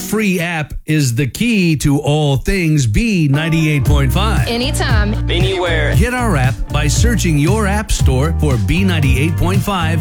free app is the key to all things B98.5. Anytime. Anywhere. Get our app by searching your app store for B98.5